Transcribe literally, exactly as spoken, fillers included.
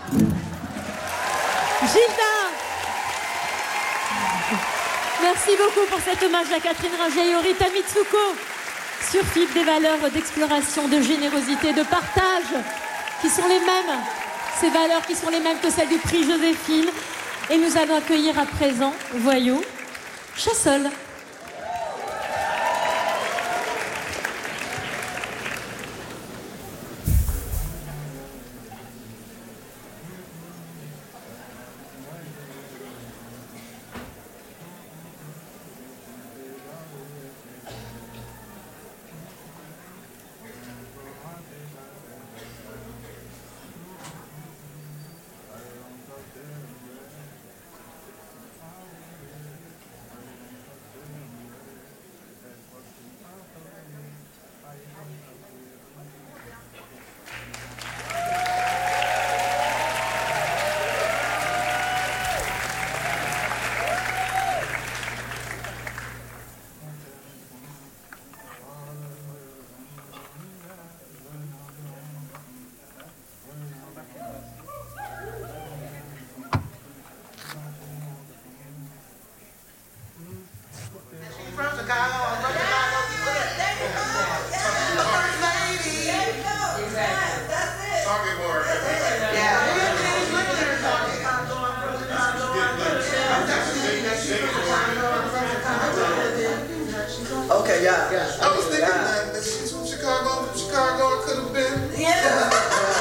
Gilda. Merci beaucoup pour cet hommage à Catherine Ringer et Rita Mitsuko sur F I B, des valeurs d'exploration, de générosité, de partage qui sont les mêmes, ces valeurs qui sont les mêmes que celles du prix Joséphine. Et nous allons accueillir à présent, voyons, Chassol. Okay, yeah, yeah. I was thinking that, that she's from Chicago, from Chicago, it could have been. Yeah.